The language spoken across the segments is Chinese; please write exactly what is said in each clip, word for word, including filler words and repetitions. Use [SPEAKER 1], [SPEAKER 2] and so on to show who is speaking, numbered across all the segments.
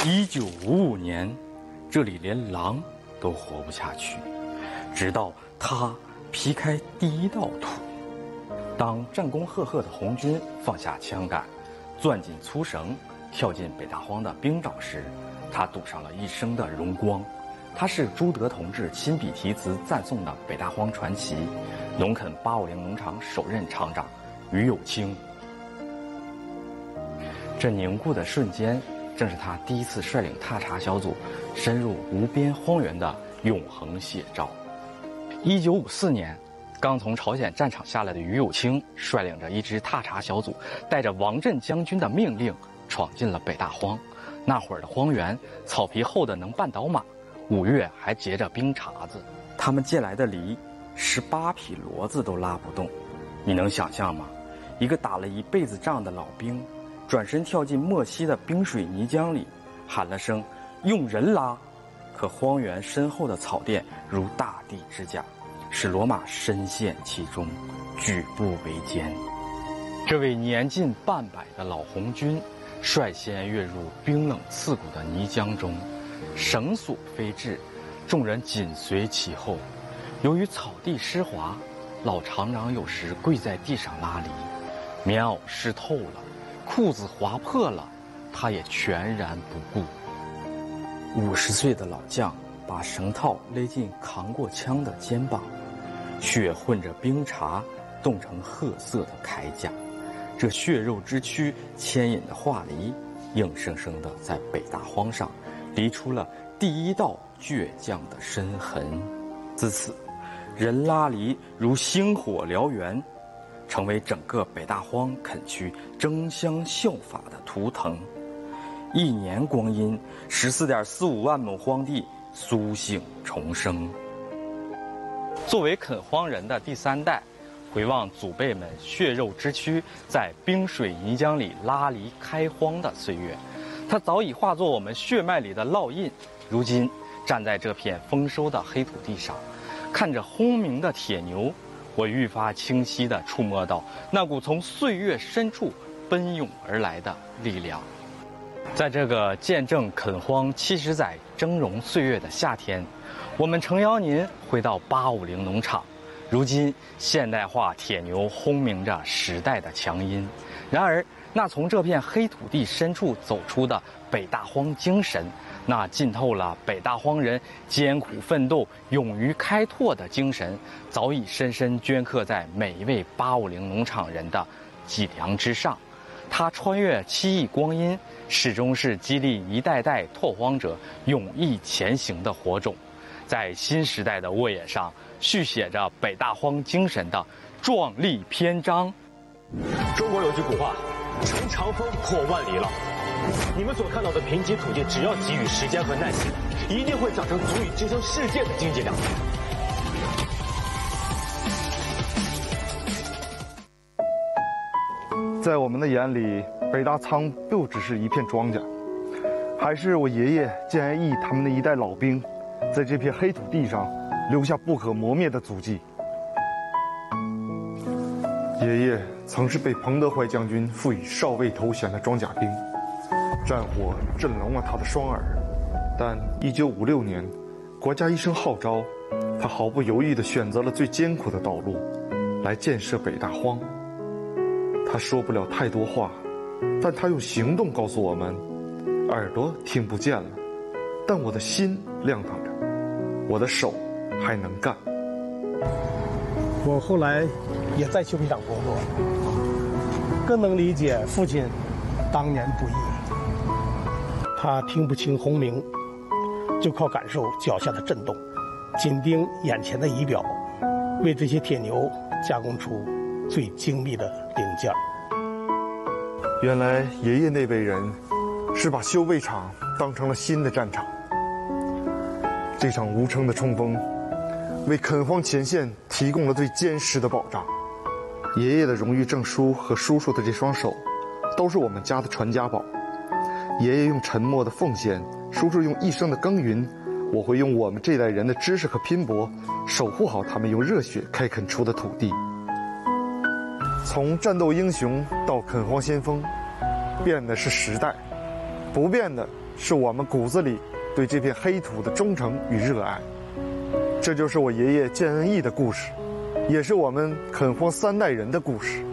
[SPEAKER 1] 一九五五年，这里连狼都活不下去，直到他劈开第一道土。当战功赫赫的红军放下枪杆，攥紧粗绳，跳进北大荒的冰沼时，他赌上了一生的荣光。他是朱德同志亲笔题词赞颂的北大荒传奇，农垦八五零农场首任厂长于有清。这凝固的瞬间，正是他第一次率领踏查小组深入无边荒原的永恒写照。一九五四年，刚从朝鲜战场下来的于有清率领着一支踏查小组，带着王震将军的命令，闯进了北大荒。那会儿的荒原，草皮厚的能绊倒马，五月还结着冰碴子。他们借来的犁，十八匹骡子都拉不动。你能想象吗？一个打了一辈子仗的老兵，转身跳进漠西的冰水泥浆里，喊了声“用人拉”，可荒原深厚的草甸如大地之甲，使骡马深陷其中，举步维艰。这位年近半百的老红军，率先跃入冰冷刺骨的泥浆中，绳索飞至，众人紧随其后。由于草地湿滑，老厂长有时跪在地上拉犁，棉袄湿透了，裤子划破了，他也全然不顾。五十岁的老将把绳套勒进扛过枪的肩膀，血混着冰碴，冻成褐色的铠甲。这血肉之躯牵引的画犁，硬生生地在北大荒上犁出了第一道倔强的深痕。自此，人拉犁如星火燎原，成为整个北大荒垦区争相效法的图腾。一年光阴，十四点四五万亩荒地苏醒重生。作为垦荒人的第三代，回望祖辈们血肉之躯在冰水泥浆里拉犁开荒的岁月，它早已化作我们血脉里的烙印。如今站在这片丰收的黑土地上，看着轰鸣的铁牛，我愈发清晰地触摸到那股从岁月深处奔涌而来的力量。在这个见证垦荒七十载峥嵘岁月的夏天，我们诚邀您回到八五零农场。如今，现代化铁牛轰鸣着时代的强音。然而，那从这片黑土地深处走出的北大荒精神，那浸透了北大荒人艰苦奋斗、勇于开拓的精神，早已深深镌刻在每一位八五零农场人的脊梁之上。它穿越七亿光阴，始终是激励一代代拓荒者勇毅前行的火种，在新时代的沃野上续写着北大荒精神的壮丽篇章。
[SPEAKER 2] 中国有句古话，乘长风破万里浪。你们所看到的贫瘠土地，只要给予时间和耐心，一定会长成足以支撑世界的经济量。
[SPEAKER 3] 在我们的眼里，北大仓不只是一片庄稼，还是我爷爷建安义他们那一代老兵，在这片黑土地上留下不可磨灭的足迹。爷爷曾是被彭德怀将军赋予少尉头衔的装甲兵，战火震聋了他的双耳。但一九五六年，国家一声号召，他毫不犹豫地选择了最艰苦的道路，来建设北大荒。他说不了太多话，但他用行动告诉我们：耳朵听不见了，但我的心亮堂着，我的手还能干。
[SPEAKER 4] 我后来也在修皮厂工作，更能理解父亲当年不易。他听不清轰鸣，就靠感受脚下的震动，紧盯眼前的仪表，为这些铁牛加工出最精密的零件。
[SPEAKER 3] 原来爷爷那辈人是把修备厂当成了新的战场。这场无声的冲锋，为垦荒前线提供了最坚实的保障。爷爷的荣誉证书和叔叔的这双手，都是我们家的传家宝。爷爷用沉默的奉献，叔叔用一生的耕耘，我会用我们这代人的知识和拼搏，守护好他们用热血开垦出的土地。从战斗英雄到垦荒先锋，变的是时代，不变的是我们骨子里对这片黑土的忠诚与热爱。这就是我爷爷建恩义的故事，也是我们垦荒三代人的故事。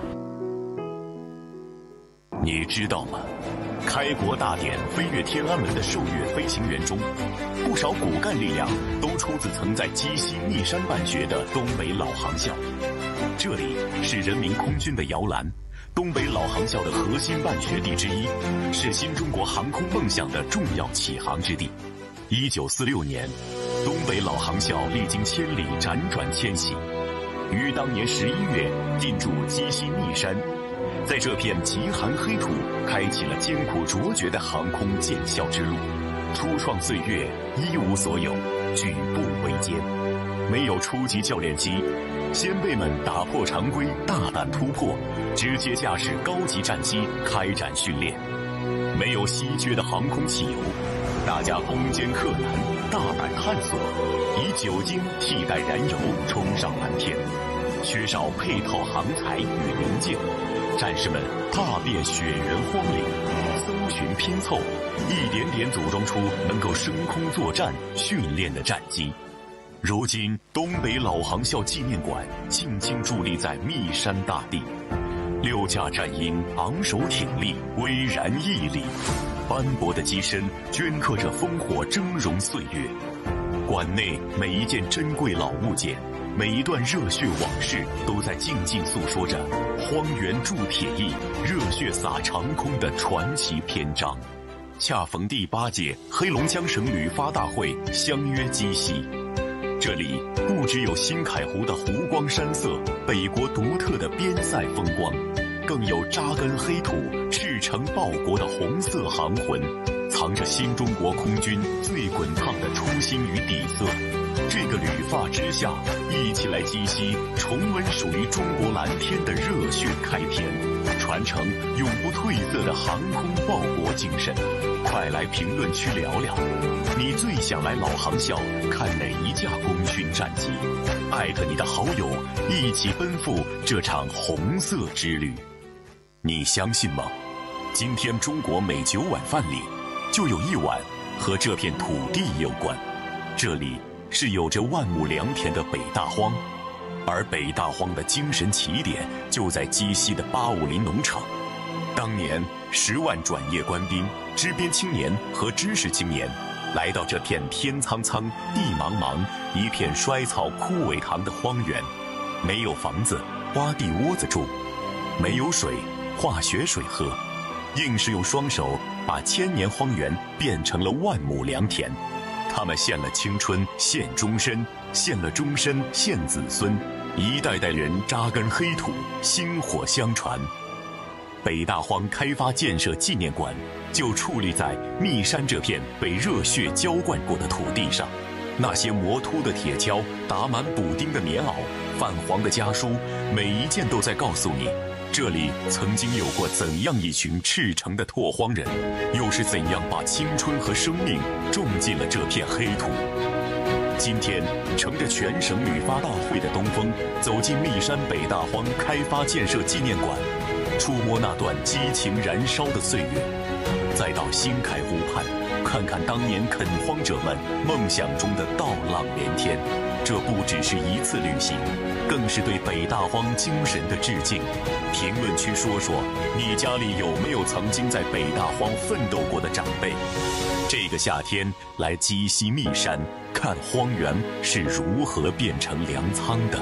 [SPEAKER 5] 你知道吗？开国大典飞越天安门的受阅飞行员中，不少骨干力量都出自曾在鸡西密山办学的东北老航校。这里是人民空军的摇篮，东北老航校的核心办学地之一，是新中国航空梦想的重要起航之地。一九四六年，东北老航校历经千里辗转迁徙，于当年十一月进驻鸡西密山。在这片极寒黑土，开启了艰苦卓绝的航空建校之路。初创岁月，一无所有，举步维艰。没有初级教练机，先辈们打破常规，大胆突破，直接驾驶高级战机开展训练。没有稀缺的航空汽油，大家攻坚克难，大胆探索，以酒精替代燃油，冲上蓝天。缺少配套航材与零件，战士们踏遍雪原荒岭，搜寻拼凑，一点点组装出能够升空作战训练的战机。如今，东北老航校纪念馆静静伫立在密山大地，六架战鹰昂首挺立，巍然屹立，斑驳的机身镌刻着烽火峥嵘岁月。馆内每一件珍贵老物件，每一段热血往事，都在静静诉说着荒原铸铁翼、热血洒长空的传奇篇章。恰逢第八届黑龙江省旅发大会相约鸡西，这里不只有新凯湖的湖光山色，北国独特的边塞风光，更有扎根黑土、赤诚报国的红色航魂，藏着新中国空军最滚烫的初心与底色。这个旅发之夏，一起来鸡西重温属于中国蓝天的热血开篇，传承永不褪色的航空报国精神。快来评论区聊聊，你最想来老航校看哪一架空军战机？艾特你的好友，一起奔赴这场红色之旅。你相信吗？今天中国每九碗饭里，就有一碗和这片土地有关。这里是有着万亩良田的北大荒，而北大荒的精神起点就在鸡西的八五零农场。当年十万转业官兵、支边青年和知识青年来到这片天苍苍、地茫茫、一片衰草枯萎堂的荒原，没有房子，挖地窝子住；没有水，化学水喝，硬是用双手把千年荒原变成了万亩良田。他们献了青春，献终身；献了终身，献子孙。一代代人扎根黑土，薪火相传。北大荒开发建设纪念馆就矗立在密山这片被热血浇灌过的土地上。那些磨秃的铁锹，打满补丁的棉袄，泛黄的家书，每一件都在告诉你，这里曾经有过怎样一群赤诚的拓荒人，又是怎样把青春和生命种进了这片黑土。今天乘着全省旅发大会的东风，走进密山北大荒开发建设纪念馆，触摸那段激情燃烧的岁月，再到新凯湖畔，看看当年垦荒者们梦想中的稻浪连天。这不只是一次旅行，更是对北大荒精神的致敬。评论区说说，你家里有没有曾经在北大荒奋斗过的长辈？这个夏天来鸡西密山，看荒原是如何变成粮仓的。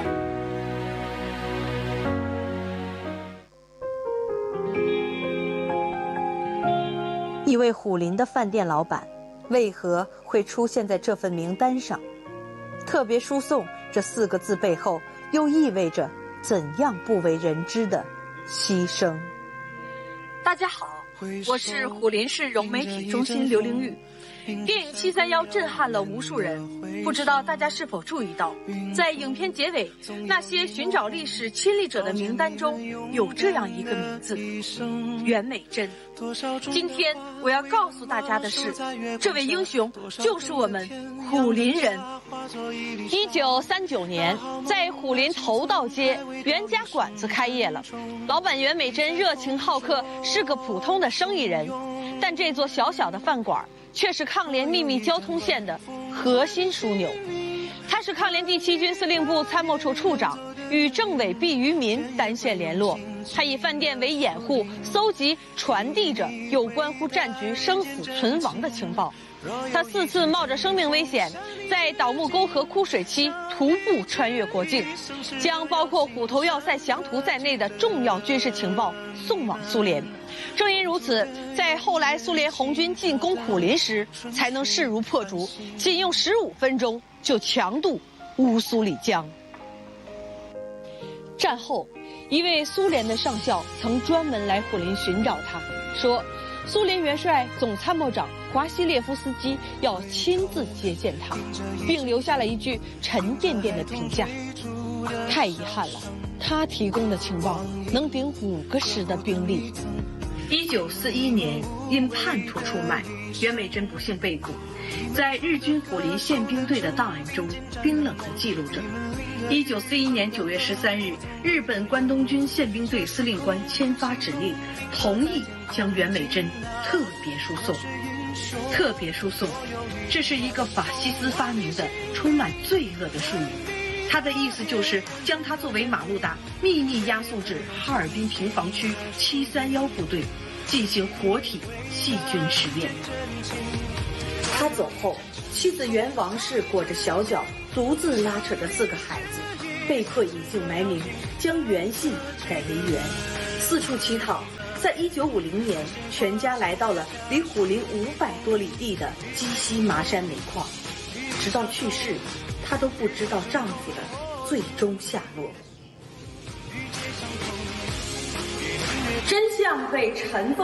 [SPEAKER 6] 一位虎林的饭店老板，为何会出现在这份名单上？特别输送这四个字背后，又意味着怎样不为人知的牺牲？
[SPEAKER 7] 大家好，我是虎林市融媒体中心刘玲玉。电影七三一震撼了无数人，不知道大家是否注意到，在影片结尾，那些寻找历史亲历者的名单中有这样一个名字：袁美珍。今天我要告诉大家的是，这位英雄就是我们虎林人。一九三九年，在虎林头道街袁家馆子开业了，老板袁美珍热情好客，是个普通的生意人。 但这座小小的饭馆却是抗联秘密交通线的核心枢纽。他是抗联第七军司令部参谋处处长，与政委毕于民单线联络。他以饭店为掩护，搜集、传递着有关乎战局生死存亡的情报。他四次冒着生命危险，在倒木沟河枯水期徒步穿越国境，将包括虎头要塞详图在内的重要军事情报送往苏联。正因如此，在后来苏联红军进攻虎林时，才能势如破竹，仅用十五分钟就强渡乌苏里江。战后，一位苏联的上校曾专门来虎林寻找他，说苏联元帅总参谋长华西列夫斯基要亲自接见他，并留下了一句沉甸甸的评价：太遗憾了，他提供的情报能顶五个师的兵力。一九四一年，因叛徒出卖，袁美珍不幸被捕。在日军虎林宪兵队的档案中，冰冷地记录着：一九四一年九月十三日，日本关东军宪兵队司令官签发指令，同意将袁美珍特别输送。特别输送，这是一个法西斯发明的充满罪恶的术语。他的意思就是将他作为马路达，秘密押送至哈尔滨平房区七三一部队，进行活体细菌实验。他走后，妻子袁王氏裹着小脚，独自拉扯着四个孩子，被迫隐姓埋名，将袁姓改为袁，四处乞讨。在一九五零年，全家来到了离虎林五百多里地的鸡西麻山煤矿，直到去世，她都不知道丈夫的最终下落。真相被尘封。